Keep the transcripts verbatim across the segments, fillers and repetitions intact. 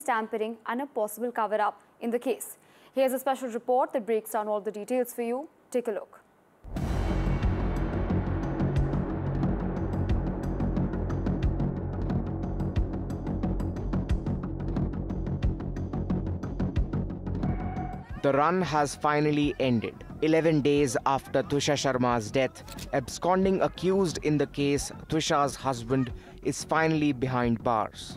tampering and a possible cover-up in the case. Here's a special report that breaks down all the details for you. Take a look. The run has finally ended. eleven days after Twisha Sharma's death, absconding accused in the case, Twisha's husband is finally behind bars.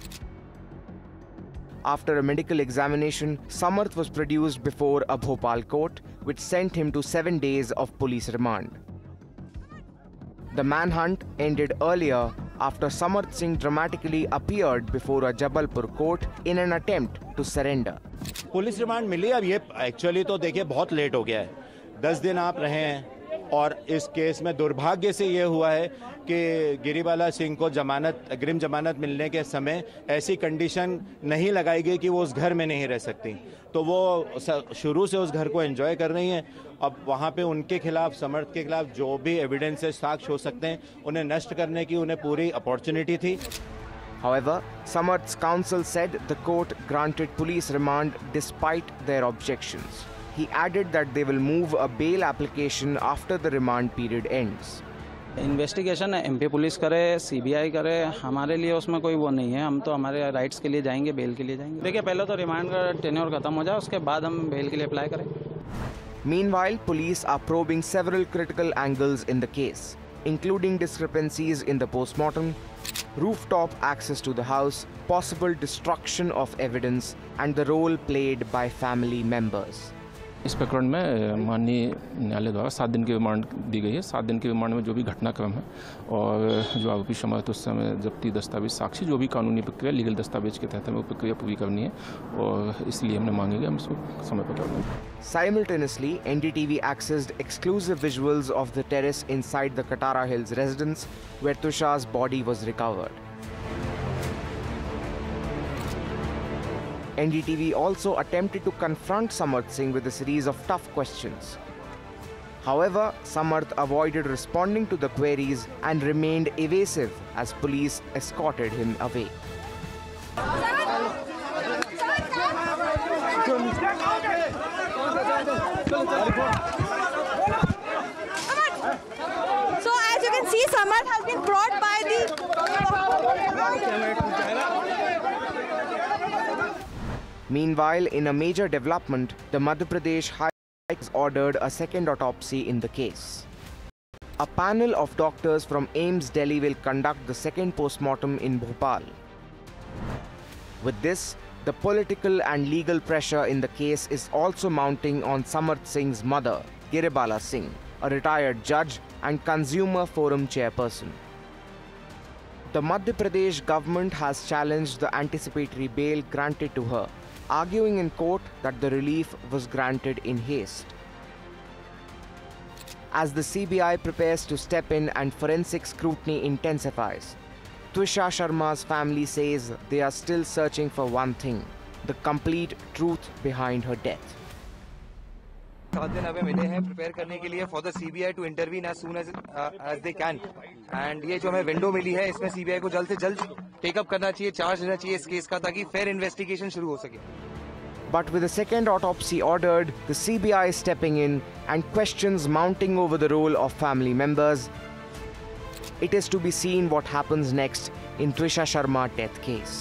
After a medical examination, Samarth was produced before a Bhopal court, which sent him to seven days of police remand. The manhunt ended earlier after Samarth Singh dramatically appeared before a Jabalpur court in an attempt to surrender. Police remand मिली। अब ये actually तो देखिए बहुत late हो गया है। दस दिन आप रहे हैं और इस केस में दुर्भाग्य से ये हुआ है कि गिरिबाला सिंह को जमानत अग्रिम जमानत मिलने के समय ऐसी कंडीशन नहीं लगाई गई कि वो उस घर में नहीं रह सकती, तो वो शुरू से उस घर को एंजॉय कर रही हैं। अब वहाँ पे उनके खिलाफ, समर्थ के खिलाफ जो भी एविडेंसेस साक्ष्य हो सकते हैं उन्हें नष्ट करने की उन्हें पूरी अपॉर्चुनिटी थी। However, Samarth's counsel said the court granted police remand despite their objections. He added that they will move a bail application after the remand period ends. Investigation MP police करे, सीबीआई करे, हमारे लिए उसमें कोई वो नहीं है। हम तो हमारे राइट्स के लिए जाएंगे, बेल के लिए जाएंगे। देखिए, पहले तो रिमांड का टेन्योर खत्म हो जाए, उसके बाद हम बेल के लिए अप्लाई करें। Meanwhile, police are probing several critical angles in the case, including discrepancies in the post-mortem, rooftop access to the house, possible destruction of evidence, and the role played by family members. इस प्रकरण में माननीय न्यायालय द्वारा सात दिन की remand दी गई है। सात दिन की रिमांड में जो भी घटनाक्रम है और जो आरोपी समर्थ उस समय जब्ती दस्तावेज, साक्षी, जो भी कानूनी प्रक्रिया लीगल दस्तावेज के तहत हमें वो प्रक्रिया पूरी करनी है और इसलिए हमने मांगेंगे, हम इसको समय पर कर देंगे। Simultaneously, N D T V accessed exclusive visuals of the terrace inside the Katara Hills residence where Twisha's body was recovered. N D T V also attempted to confront Samarth Singh with a series of tough questions. However, Samarth avoided responding to the queries and remained evasive as police escorted him away. So as you can see, Samarth has been brought by the... Meanwhile, in a major development, the Madhya Pradesh High Court has ordered a second autopsy in the case. A panel of doctors from AIIMS Delhi will conduct the second postmortem in Bhopal. With this, the political and legal pressure in the case is also mounting on Samarth Singh's mother, Giribala Singh, a retired judge and Consumer Forum chairperson. The Madhya Pradesh government has challenged the anticipatory bail granted to her, arguing in court that the relief was granted in haste. As the C B I prepares to step in and forensic scrutiny intensifies, Twisha Sharma's family says they are still searching for one thing: the complete truth behind her death. सात दिन हमें मिले हैं prepare करने के लिए for the CBI to intervene as soon as as they can, and ये जो हमें विंडो मिली है इसमें सीबीआई को जल्द से जल्द टेकअप करना चाहिए, चार्ज लेना चाहिए इस केस का, ताकि फेयर इन्वेस्टिगेशन शुरू हो सके. But with a second autopsy ordered, the C B I is stepping in and questions mounting over the role of family members. It is to be seen what happens next in Twisha Sharma death case.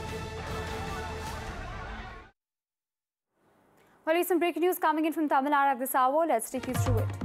Well, recent breaking news coming in from Tamil Nadu at this hour. Let's take you through it.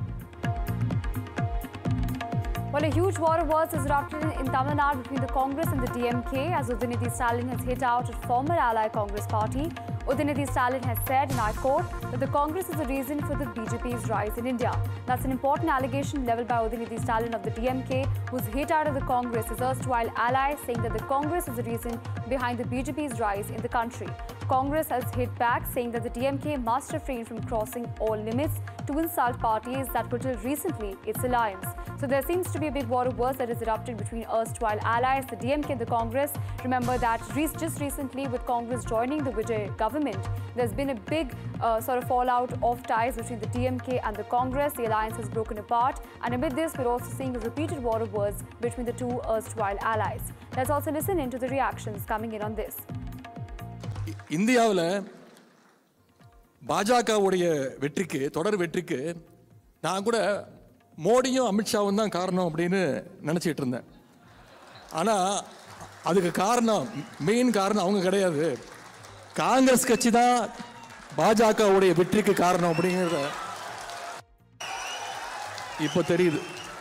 Well, a huge war of words has erupted in Tamil Nadu between the Congress and the D M K as Udinidhi Stalin has hit out at former ally Congress party. Udinidhi Stalin has said, and I quote, that the Congress is the reason for the B J P's rise in India. That's an important allegation levelled by Udinidhi Stalin of the D M K, who's hit out of the Congress as erstwhile ally, saying that the Congress is the reason behind the B J P's rise in the country. Congress has hit back, saying that the D M K must refrain from crossing all limits to insult parties that were till recently its alliance. So there seems to be a big war of words that has erupted between erstwhile allies, the D M K and the Congress. Remember that just recently, with Congress joining the Vijay government, there's been a big uh, sort of fallout of ties between the D M K and the Congress. The alliance has broken apart, and amid this, we're also seeing a repeated war of words between the two erstwhile allies. Let's also listen into the reactions coming in on this. இந்தியாவில் பாஜகவுடைய வெற்றிக்கு தொடர் வெற்றிக்கு நான் கூட மோடியும் அமித்ஷாவும் தான் காரணம் அப்படின்னு நினச்சிட்டு இருந்தேன். ஆனால் அதுக்கு காரணம் மெயின் காரணம் அவங்க கிடையாது, காங்கிரஸ் கட்சி தான் பாஜகவுடைய வெற்றிக்கு காரணம் அப்படிங்கிறத இப்போ தெரியுது.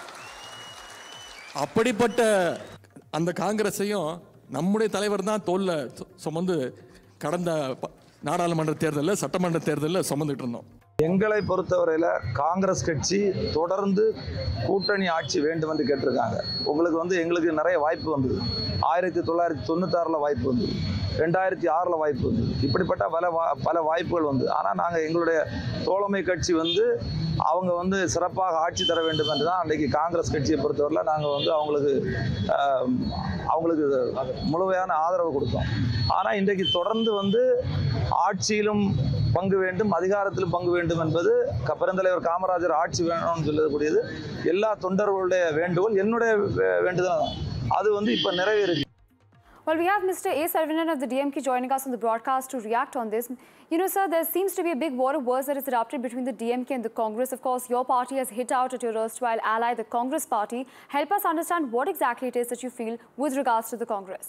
அப்படிப்பட்ட அந்த காங்கிரஸையும் நம்முடைய தலைவர் தான் தோல்ல சுமந்து கடந்த நாடாளுமன்ற தேர்தலில் சட்டமன்ற தேர்தலில் சுமந்துட்டு இருந்தோம். எங்களை பொறுத்தவரையில் காங்கிரஸ் கட்சி தொடர்ந்து கூட்டணி ஆட்சி வேண்டும் என்று கேட்டிருக்காங்க. உங்களுக்கு வந்து எங்களுக்கு நிறைய வாய்ப்பு வந்தது. ஆயிரத்தி தொள்ளாயிரத்தி தொண்ணூத்தாறில் வாய்ப்பு வந்தது, ரெண்டாயிரத்தி ஆறில் வாய்ப்பு வந்தது, இப்படிப்பட்ட பல வா பல வாய்ப்புகள் வந்து. ஆனால் நாங்கள் எங்களுடைய தோழமை கட்சி வந்து அவங்க வந்து சிறப்பாக ஆட்சி தர வேண்டும் என்று தான் அன்றைக்கு காங்கிரஸ் கட்சியை பொறுத்தவரையில் நாங்கள் வந்து அவங்களுக்கு அவங்களுக்கு முழுமையான ஆதரவு கொடுத்தோம். ஆனால் இன்றைக்கு தொடர்ந்து வந்து ஆட்சியிலும் பங்கு வேண்டும், அதிகாரத்திலும் பங்கு வேண்டும் என்பது பெருந்தலைவர் காமராஜர் ஆட்சி வேணும்னு சொல்லக்கூடியது எல்லா தொண்டர்களுடைய வேண்டுகோள், என்னுடைய வேண்டுதல். அது வந்து இப்போ நிறைவேறுது. Well, we have Mister A. Saravanan of the D M K joining us on the broadcast to react on this. You know, sir, there seems to be a big war of words that is erupted between the D M K and the Congress. Of course, your party has hit out at your erstwhile ally, the Congress party. Help us understand what exactly it is that you feel with regards to the Congress.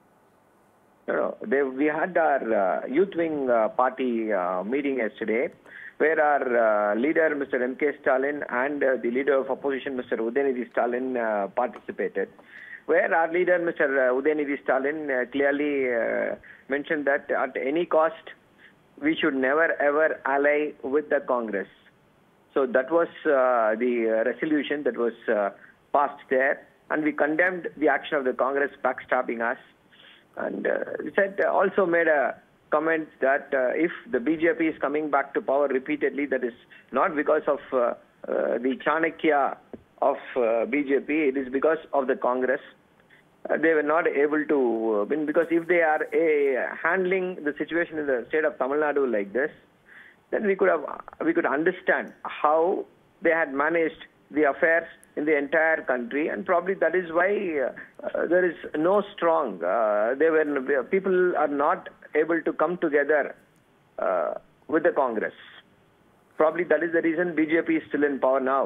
You know, they, we had our uh, youth wing uh, party uh, meeting yesterday, where our uh, leader, Mister M K Stalin, and uh, the leader of opposition, Mister Udayanidhi Stalin, uh, participated. Where our leader, Mister Udayanidhi Stalin, uh, clearly uh, mentioned that at any cost, we should never ever ally with the Congress. So that was uh, the uh, resolution that was uh, passed there, and we condemned the action of the Congress backstabbing us. And uh, said uh, also made a comment that uh, if the B J P is coming back to power repeatedly, that is not because of uh, uh, the Chanakya of uh, B J P, it is because of the Congress. Uh, they were not able to uh, win, because if they are uh, handling the situation in the state of Tamil Nadu like this, then we could have we could understand how they had managed the affairs in the entire country, and probably that is why uh, uh, there is no strong. Uh, they were people are not able to come together uh, with the Congress. Probably that is the reason B J P is still in power now.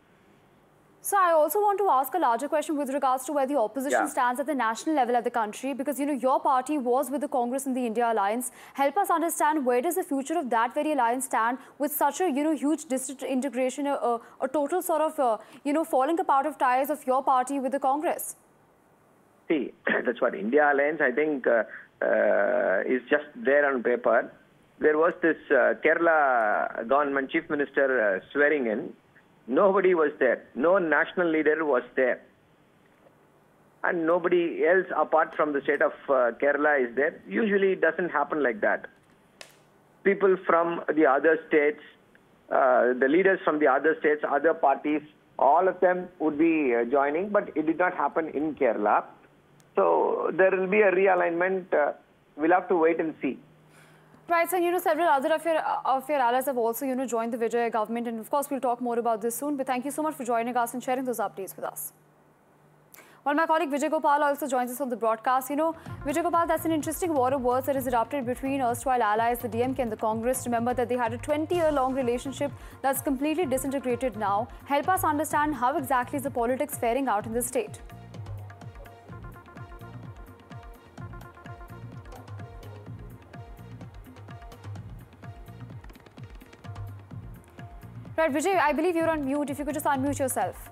So I also want to ask a larger question with regards to where the opposition yeah. stands at the national level of the country, because, you know, your party was with the Congress in the India Alliance. Help us understand, where does the future of that very alliance stand with such a, you know, huge disintegration, a, a, a total sort of, uh, you know, falling apart of ties of your party with the Congress? See, that's what India Alliance, I think, uh, uh, is just there on paper. There was this uh, Kerala government chief minister uh, swearing in. Nobody was there. No national leader was there. And nobody else apart from the state of uh, Kerala is there. Usually it doesn't happen like that. People from the other states, uh, the leaders from the other states, other parties, all of them would be uh, joining, but it did not happen in Kerala. So there will be a realignment. Uh, we'll have to wait and see. Right, so, you know, several other of your, of your allies have also, you know, joined the Vijay government, and of course we'll talk more about this soon, but thank you so much for joining us and sharing those updates with us. Well, my colleague Vijay Gopal also joins us on the broadcast. You know, Vijay Gopal, that's an interesting war of words that has erupted between erstwhile allies, the D M K and the Congress. Remember that they had a twenty-year-long relationship that's completely disintegrated now. Help us understand how exactly is the politics faring out in the state. Right, Vijay, I believe you're on mute. If you could just unmute yourself.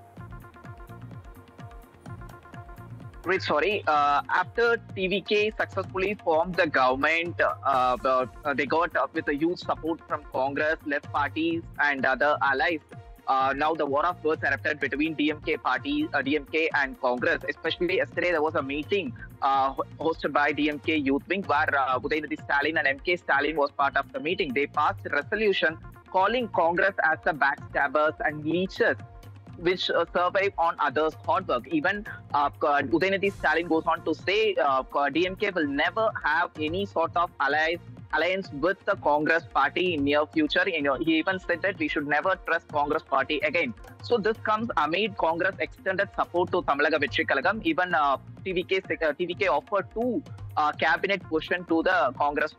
Great, sorry. Uh, after T V K successfully formed the government, uh, uh, they got uh, with a huge support from Congress, left parties and other allies. Uh, now the war of words erupted between D M K party, uh, D M K and Congress. Especially yesterday, there was a meeting uh, hosted by D M K Youth Wing, where uh, Udayanidhi Stalin and M K Stalin was part of the meeting. They passed a resolution calling Congress as the backstabbers and leeches, which uh, survive on others' hard work. Even uh, Udayanidhi Stalin goes on to say uh, D M K will never have any sort of allies, alliance with the Congress party in near future. You know, he even said that we should never trust Congress party again. So this comes amid Congress extended support to Tamalaga Vetri Kalagam. Even uh, T V K, uh, T V K offered two uh, cabinet position to the Congress